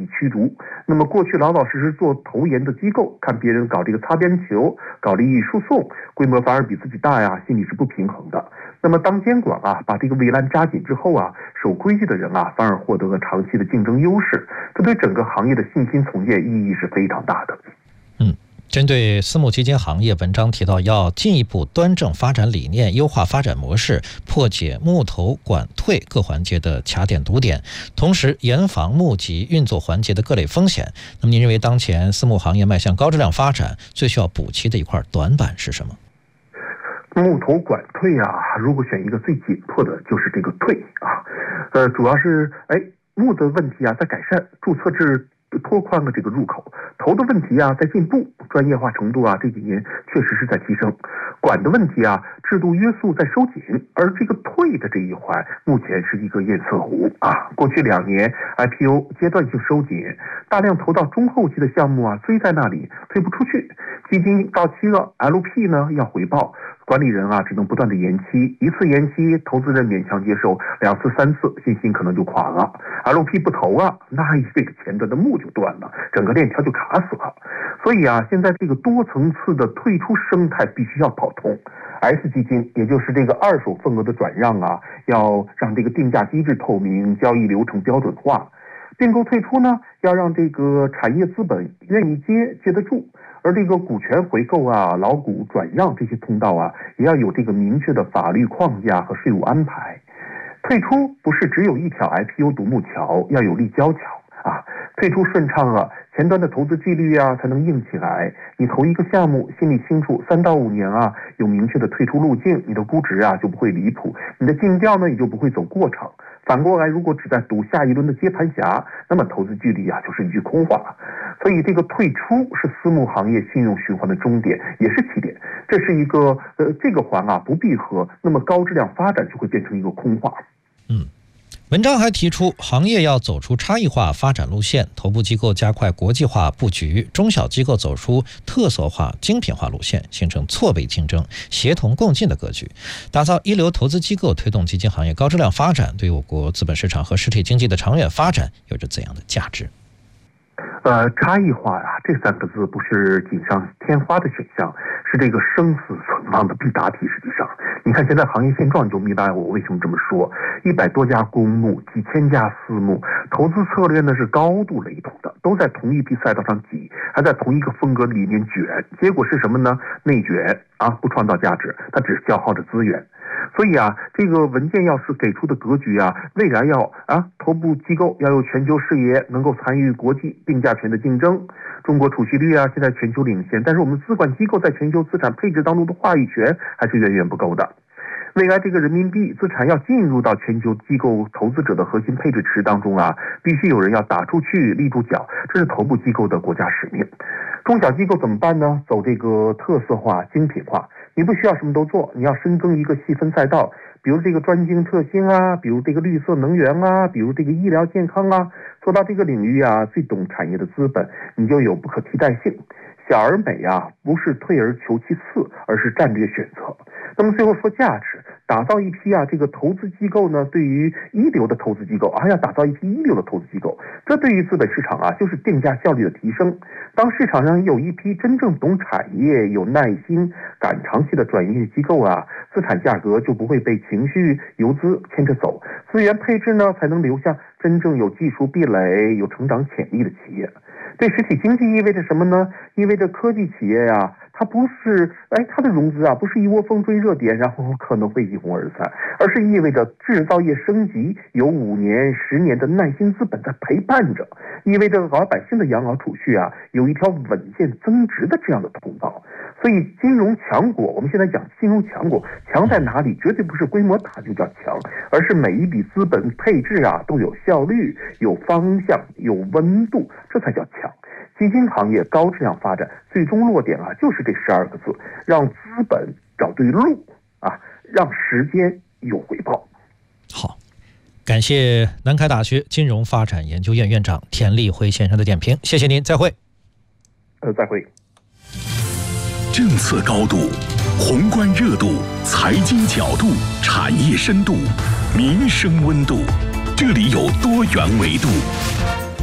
驱逐。那么过去老老实实做投研的机构，看别人搞这个擦边球，搞利益输送，规模反而比自己大呀，心里是不平衡的。那么当监管把这个围栏扎紧之后守规矩的人反而获得了长期的竞争优势，这对整个行业的信心重建意义是非常大的。 针对私募基金行业，文章提到要进一步端正发展理念，优化发展模式，破解募投管退各环节的卡点堵点，同时严防募集运作环节的各类风险。那么您认为当前私募行业迈向高质量发展最需要补齐的一块短板是什么？ 募投管退如果选一个最紧迫的就是这个退主要是募的问题在改善，注册制拓宽了这个入口，投的问题在进步，专业化程度这几年确实是在提升，管的问题制度约束在收紧，而这个退的这一环目前是一个堰塞湖过去2年 IPO 阶段性收紧，大量投到中后期的项目堆在那里退不出去，基金到期了 LP 呢要回报，管理人只能不断的延期，一次延期投资人勉强接受，2次3次信心可能就垮了， LP 不投那这个前端的募就断了，整个链条就卡死了。所以现在这个多层次的退出生态必须要跑通， S 基金也就是这个二手份额的转让要让这个定价机制透明，交易流程标准化，并购退出呢要让这个产业资本愿意接得住，而这个股权回购老股转让这些通道也要有这个明确的法律框架和税务安排。退出不是只有一条 IPO 独木桥，要有立交桥退出顺畅前端的投资纪律才能硬起来。你投一个项目心里清楚，3到5年有明确的退出路径，你的估值就不会离谱，你的尽调呢也就不会走过场。反过来，如果只在赌下一轮的接盘侠，那么投资纪律就是一句空话。所以这个退出是私募行业信用循环的终点，也是起点。这是一个这个环不闭合，那么高质量发展就会变成一个空话。 文章还提出，行业要走出差异化发展路线，头部机构加快国际化布局，中小机构走出特色化精品化路线，形成错位竞争、协同共进的格局，打造一流投资机构，推动基金行业高质量发展，对我国资本市场和实体经济的长远发展有着怎样的价值？ 差异化这3个字不是锦上添花的选项，是这个生死存亡的必答题。实际上你看现在行业现状，你就明白我为什么这么说。100多家公募，几千家私募，投资策略呢是高度雷同的，都在同一批赛道上挤，还在同一个风格里面卷，结果是什么呢？内卷不创造价值，它只是消耗着资源。所以这个文件要是给出的格局未来要头部机构要有全球视野，能够参与国际定价权的竞争。中国储蓄率现在全球领先，但是我们资管机构在全球资产配置当中的话语权还是远远不够的。未来这个人民币资产要进入到全球机构投资者的核心配置池当中必须有人要打出去立住脚，这是头部机构的国家使命。中小机构怎么办呢？走这个特色化精品化，你不需要什么都做，你要深耕一个细分赛道，比如这个专精特新比如这个绿色能源比如这个医疗健康做到这个领域最懂产业的资本，你就有不可替代性。小而美不是退而求其次，而是战略选择。那么最后说价值，打造一批这个投资机构呢，对于一流的投资机构要打造一批一流的投资机构，这对于资本市场就是定价效率的提升。当市场上有一批真正懂产业、有耐心、赶长期的专业机构资产价格就不会被情绪游资牵着走，资源配置呢才能流向真正有技术壁垒、有成长潜力的企业。对实体经济意味着什么呢？意味着科技企业它不是它的融资不是一窝蜂追热点，然后可能会一哄而散，而是意味着制造业升级有5年、10年的耐心资本在陪伴着，意味着老百姓的养老储蓄有一条稳健增值的这样的通道。所以金融强国，我们现在讲金融强国，强在哪里？绝对不是规模大就叫强，而是每一笔资本配置都有效率、有方向、有温度，这才叫强。基金行业高质量发展最终落点就是这12个字，让资本找对路让时间有回报。 好，感谢南开大学金融发展研究院院长田立辉先生的点评，谢谢您，再会。 再会。 政策高度、宏观热度、财经角度、产业深度、民生温度，这里有多元维度。